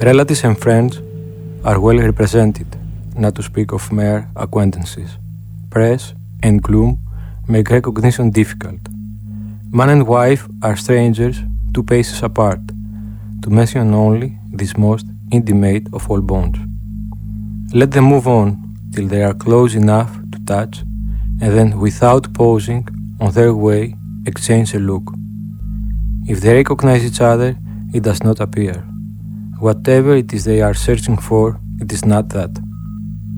Relatives and friends are well represented, not to speak of mere acquaintances. Press and gloom make recognition difficult. Man and wife are strangers 2 paces apart, to mention only this most intimate of all bonds. Let them move on till they are close enough to touch, and then without pausing on their way exchange a look. If they recognize each other, it does not appear. Whatever it is they are searching for, it is not that.